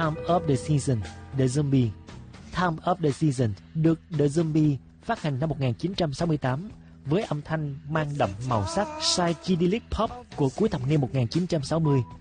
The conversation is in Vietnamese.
Time of the Season, The Zombie. Time of the Season được The Zombie phát hành năm 1968 với âm thanh mang đậm màu sắc psychedelic pop của cuối thập niên 1960.